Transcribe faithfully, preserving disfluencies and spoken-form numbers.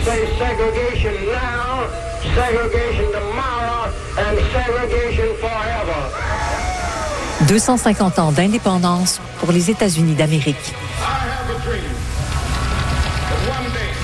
say segregation now, segregation tomorrow, and segregation forever. deux cent cinquante ans d'indépendance pour les États-Unis d'Amérique. I have a dream that one day